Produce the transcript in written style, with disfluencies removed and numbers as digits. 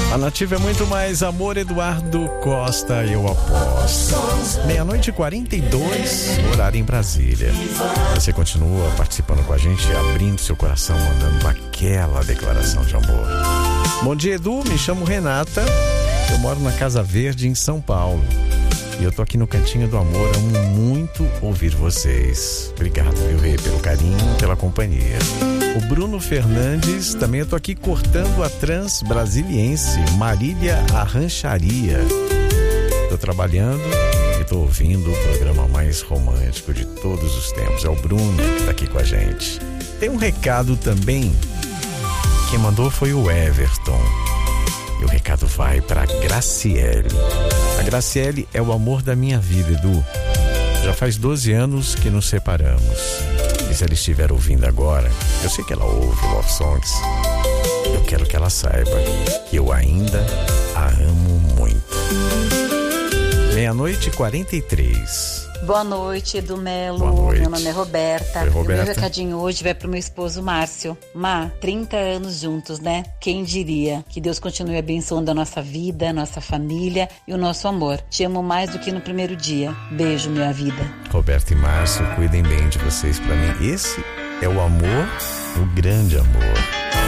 A Nativa é muito mais amor, Eduardo Costa, eu aposto. 00:42, horário em Brasília. Você continua participando com a gente, abrindo seu coração, mandando aquela declaração de amor. Bom dia, Edu, me chamo Renata, eu moro na Casa Verde, em São Paulo. E eu tô aqui no Cantinho do Amor, amo muito ouvir vocês. Obrigado, viu, Rê, pelo carinho, pela companhia. O Bruno Fernandes, também eu tô aqui cortando a Transbrasiliense, Marília Arrancharia. Tô trabalhando e tô ouvindo o programa mais romântico de todos os tempos. É o Bruno que tá aqui com a gente. Tem um recado também, quem mandou foi o Everton. E o recado vai para Graciele. A Graciele é o amor da minha vida, Edu. Já faz 12 anos que nos separamos. E se ela estiver ouvindo agora, eu sei que ela ouve Love Songs. Eu quero que ela saiba que eu ainda a amo muito. 00:43. Boa noite, Edu Melo. Boa noite. Meu nome é Roberta. Oi, Roberta. O meu recadinho hoje vai pro meu esposo Márcio. 30 anos juntos, né? Quem diria? Que Deus continue abençoando a nossa vida, a nossa família e o nosso amor. Te amo mais do que no primeiro dia. Beijo, minha vida. Roberta e Márcio, cuidem bem de vocês. Pra mim, esse é o amor, o grande amor.